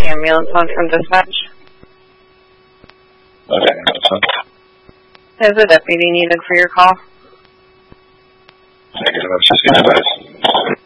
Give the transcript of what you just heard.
ambulance on from dispatch. Okay, that's fine. Is a deputy needed for your call? Negative, I'm just advised.